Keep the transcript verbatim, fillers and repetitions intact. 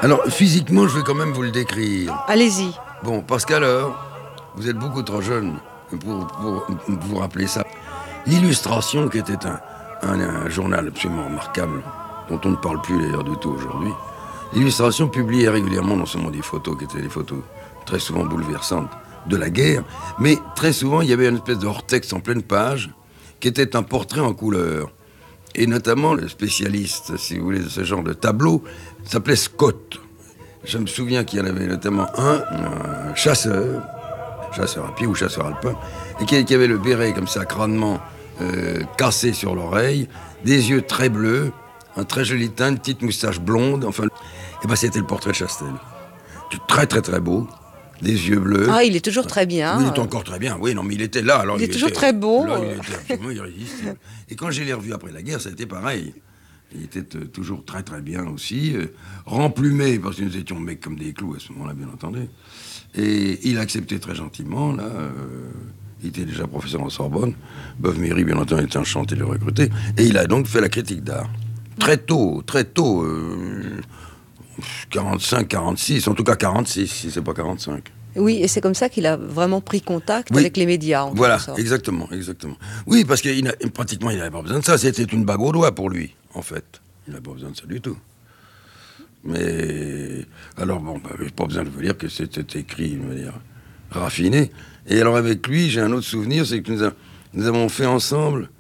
Alors, physiquement, je vais quand même vous le décrire. Allez-y. Bon, parce qu'alors, vous êtes beaucoup trop jeune pour, pour, pour vous rappeler ça. L'Illustration, qui était un, un, un journal absolument remarquable, dont on ne parle plus d'ailleurs du tout aujourd'hui, l'Illustration publiait régulièrement non seulement des photos, qui étaient des photos très souvent bouleversantes de la guerre, mais très souvent, il y avait une espèce de hors-texte en pleine page, qui était un portrait en couleur. Et notamment, le spécialiste, si vous voulez, de ce genre de tableau, s'appelait Scott. Je me souviens qu'il y en avait notamment un, un chasseur, chasseur à pied ou chasseur alpin, et qui, qui avait le béret comme ça, crânement euh, cassé sur l'oreille, des yeux très bleus, un très joli teint, une petite moustache blonde, enfin, et ben c'était le portrait de Chastel. Très très très beau, des yeux bleus. Ah, il est toujours très bien. Oui, il est encore très bien, oui, non, mais il était là. Alors il est il toujours était, très beau. Là, il était absolument irrésistible. Et quand je l'ai revu après la guerre, ça a été pareil. Il était euh, toujours très très bien aussi, euh, remplumé, parce que nous étions mecs comme des clous à ce moment-là, bien entendu. Et il acceptait très gentiment, là. Euh, il était déjà professeur en Sorbonne. Beuve-Méry, bien entendu, était enchanté de le recruter. Et il a donc fait la critique d'art. Très tôt, très tôt. Euh, quarante-cinq, quarante-six, en tout cas quarante-six, si c'est pas quarante-cinq. Oui, et c'est comme ça qu'il a vraiment pris contact oui. avec les médias. En voilà, sorte. exactement, exactement. Oui, parce que il a, pratiquement, il n'avait pas besoin de ça. C'était une bague au doigt pour lui, en fait. Il n'avait pas besoin de ça du tout. Mais alors bon, bah, j'ai pas besoin de vous dire que c'était écrit de manière raffinée. Et alors avec lui, j'ai un autre souvenir, c'est que nous, a, nous avons fait ensemble